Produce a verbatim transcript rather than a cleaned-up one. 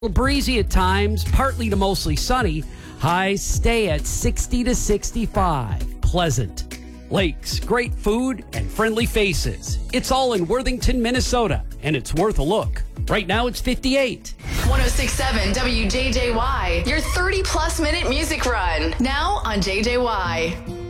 Breezy at times, partly to mostly sunny. Highs stay at sixty to sixty-five. Pleasant. Lakes, great food, and friendly faces. It's all in Worthington, Minnesota, and it's worth a look. Right now it's fifty-eight. one oh six point seven W J J Y, your thirty plus minute music run. Now on J J Y.